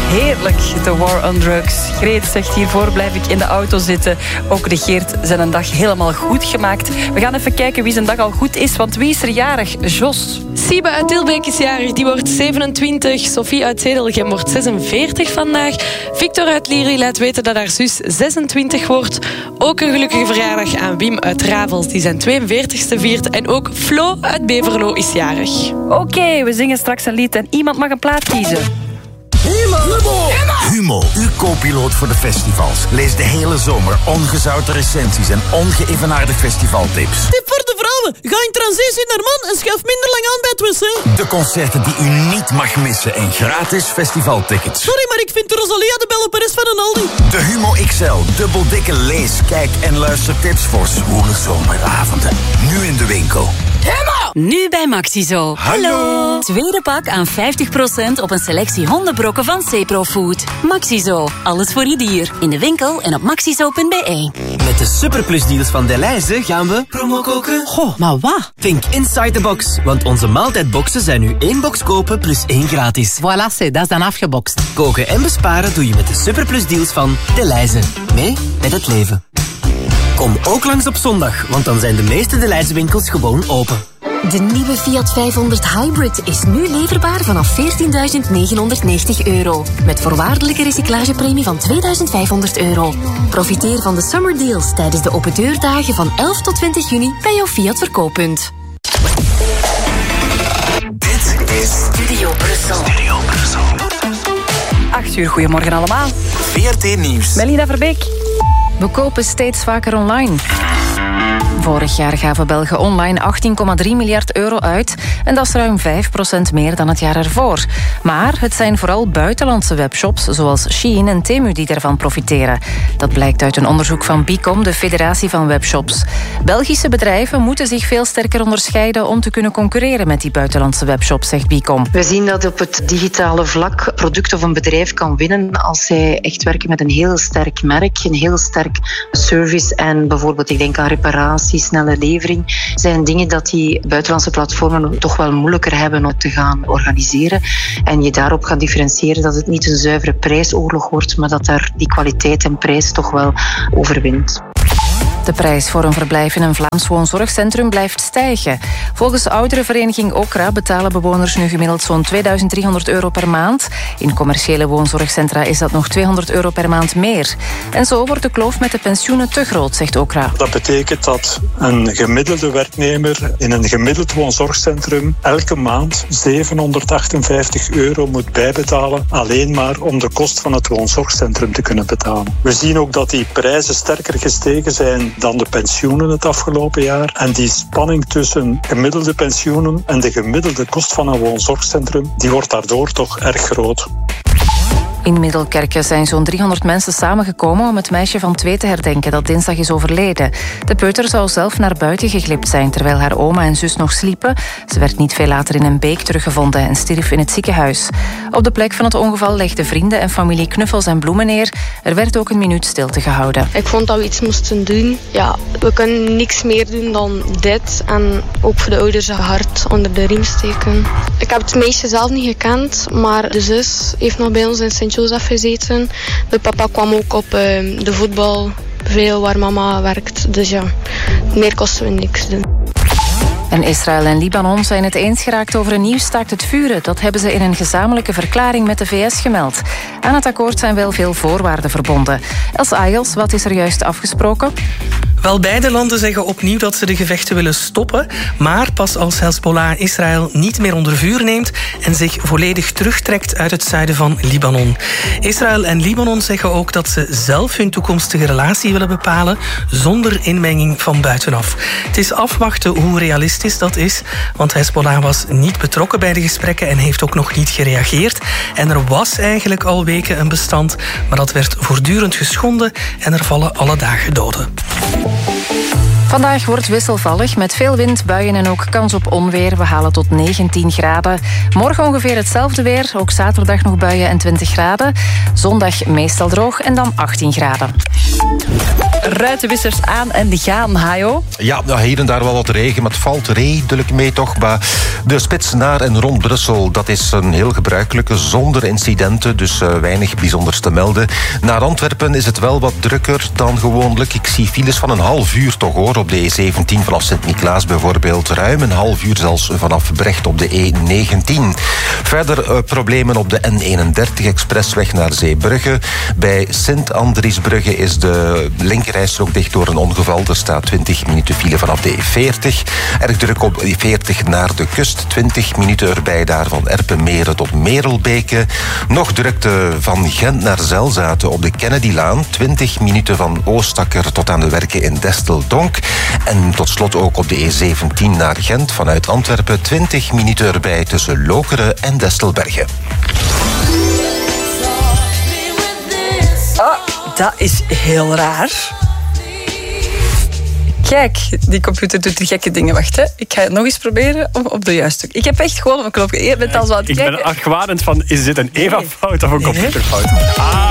Heerlijk, de war on drugs. Greet zegt hiervoor blijf ik in de auto zitten. Ook de Geert zijn een dag helemaal goed gemaakt. We gaan even kijken wie zijn dag al goed is, want wie is er jarig? Jos. Siebe uit Dilbeek is jarig, die wordt 27. Sophie uit Zedelgem wordt 46 vandaag. Victor uit Lieri laat weten dat haar zus 26 wordt. Ook een gelukkige verjaardag aan Wim uit Ravels, die zijn 42ste viert. En ook Flo uit Beverlo is jarig. Oké, we zingen straks een lied en iemand mag een plaat kiezen. Humo, uw co-piloot voor de festivals. Lees de hele zomer ongezouten recensies en ongeëvenaarde festivaltips. Tip voor de vrouwen. Ga in transitie naar man en schuif minder lang aan bij het wc. De concerten die u niet mag missen en gratis festivaltickets. Sorry, maar ik vind Rosalia de belleperes van een Aldi. De Humo XL, dubbel dikke lees, kijk en luistertips voor zwoele zomeravonden. Nu in de winkel. Nu bij Maxizo. Hallo. Tweede pak aan 50% op een selectie hondenbrokken van Ceprofood. Maxizo, alles voor je dier. In de winkel en op maxizo.be. Met de superplusdeals van Delhaize gaan we promo koken. Goh, maar wat? Think inside the box, want onze maaltijdboxen zijn nu 1 box kopen plus 1 gratis. Voilà, dat is dan afgebokst. Koken en besparen doe je met de superplusdeals van Delhaize. Mee met het leven. Kom ook langs op zondag, want dan zijn de meeste Delhaize winkels gewoon open. De nieuwe Fiat 500 Hybrid is nu leverbaar vanaf €14.990. Met voorwaardelijke recyclagepremie van €2.500. Profiteer van de summer deals tijdens de open deurdagen van 11 tot 20 juni bij jouw Fiat verkooppunt. Dit is Studio Brussel. 8 uur, goedemorgen allemaal. VRT Nieuws. Melina Verbeek. We kopen steeds vaker online. Vorig jaar gaven Belgen online €18,3 miljard uit en dat is ruim 5% meer dan het jaar ervoor. Maar het zijn vooral buitenlandse webshops zoals Shein en Temu die daarvan profiteren. Dat blijkt uit een onderzoek van Bicom, de Federatie van Webshops. Belgische bedrijven moeten zich veel sterker onderscheiden om te kunnen concurreren met die buitenlandse webshops, zegt Bicom. We zien dat op het digitale vlak product of een bedrijf kan winnen als zij echt werken met een heel sterk merk, een heel sterk service en bijvoorbeeld, ik denk aan reparatie, snelle levering, zijn dingen dat die buitenlandse platformen toch wel moeilijker hebben om te gaan organiseren. En je daarop gaat differentiëren dat het niet een zuivere prijsoorlog wordt, maar dat daar die kwaliteit en prijs toch wel overwint. De prijs voor een verblijf in een Vlaams woonzorgcentrum blijft stijgen. Volgens de ouderenvereniging Okra betalen bewoners nu gemiddeld zo'n €2.300 per maand. In commerciële woonzorgcentra is dat nog €200 per maand meer. En zo wordt de kloof met de pensioenen te groot, zegt Okra. Dat betekent dat een gemiddelde werknemer in een gemiddeld woonzorgcentrum elke maand €758 moet bijbetalen, alleen maar om de kost van het woonzorgcentrum te kunnen betalen. We zien ook dat die prijzen sterker gestegen zijn dan de pensioenen het afgelopen jaar. En die spanning tussen gemiddelde pensioenen en de gemiddelde kost van een woonzorgcentrum, die wordt daardoor toch erg groot. In Middelkerke zijn zo'n 300 mensen samengekomen om het meisje van 2 te herdenken dat dinsdag is overleden. De peuter zou zelf naar buiten geglipt zijn terwijl haar oma en zus nog sliepen. Ze werd niet veel later in een beek teruggevonden en stierf in het ziekenhuis. Op de plek van het ongeval legden vrienden en familie knuffels en bloemen neer. Er werd ook een minuut stilte gehouden. Ik vond dat we iets moesten doen. Ja, we kunnen niks meer doen dan dit. En ook voor de ouders een hart onder de riem steken. Ik heb het meisje zelf niet gekend, maar de zus heeft nog bij ons in Sint-Joseph gezeten. De papa kwam ook op de voetbal, veel waar mama werkt. Dus ja, meer kosten we niks doen. En Israël en Libanon zijn het eens geraakt over een nieuw staakt het vuren. Dat hebben ze in een gezamenlijke verklaring met de VS gemeld. Aan het akkoord zijn wel veel voorwaarden verbonden. Els Ayels, wat is er juist afgesproken? Wel, beide landen zeggen opnieuw dat ze de gevechten willen stoppen, maar pas als Hezbollah Israël niet meer onder vuur neemt en zich volledig terugtrekt uit het zuiden van Libanon. Israël en Libanon zeggen ook dat ze zelf hun toekomstige relatie willen bepalen zonder inmenging van buitenaf. Het is afwachten hoe realistisch dat is, want Hezbollah was niet betrokken bij de gesprekken en heeft ook nog niet gereageerd. En er was eigenlijk al weken een bestand, maar dat werd voortdurend geschonden en er vallen alle dagen doden. Vandaag wordt wisselvallig met veel wind, buien en ook kans op onweer. We halen tot 19 graden. Morgen ongeveer hetzelfde weer. Ook zaterdag nog buien en 20 graden. Zondag meestal droog en dan 18 graden. ruitenwissers aan en gaan, Hajo. Ja, hier en daar wel wat regen, maar het valt redelijk mee toch. Maar de spits naar en rond Brussel, dat is een heel gebruikelijke, zonder incidenten, dus weinig bijzonders te melden. Naar Antwerpen is het wel wat drukker dan gewoonlijk. Ik zie files van een half uur toch hoor, op de E17 vanaf Sint-Niklaas bijvoorbeeld. Ruim een half uur zelfs vanaf Brecht op de E19. Verder problemen op de N31 expressweg naar Zeebrugge. Bij Sint-Andriesbrugge is de linkerrijstrook dicht door een ongeval. Er staat 20 minuten file vanaf de E40. Erg druk op de E40 naar de kust. 20 minuten erbij daar van Erpenmeren tot Merelbeke. Nog drukte van Gent naar Zelzaten op de Kennedylaan. 20 minuten van Oostakker tot aan de werken in Desteldonk. En tot slot ook op de E17 naar Gent vanuit Antwerpen. 20 minuten erbij tussen Lokeren en Destelbergen. Oh, dat is heel raar. Kijk, die computer doet die gekke dingen. Wacht, hè. Ik ga het nog eens proberen op de juiste. Ik heb echt gewoon op een knopje. Je bent al zo aan het kijken. Ik ben argwanend van, is dit een Eva-fout of een computerfout?